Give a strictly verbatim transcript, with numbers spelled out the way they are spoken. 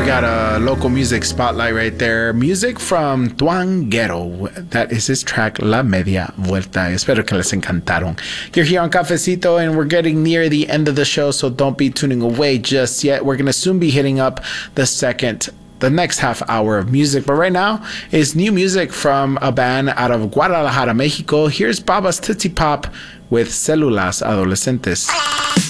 We got a local music spotlight right there. Music from Tuanguero. That is his track, La Media Vuelta. Espero que les encantaron. You're here on Cafecito, and we're getting near the end of the show, so don't be tuning away just yet. We're going to soon be hitting up the second the next half hour of music. But right now is new music from a band out of Guadalajara, Mexico. Here's Baba's Tootsie Pop with Células Adolescentes.